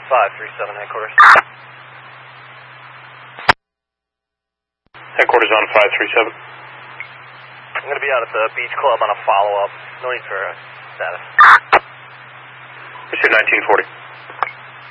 537 headquarters. Headquarters on 537. I'm going to be out at the beach club on a follow-up. No need for status. It's your 1940.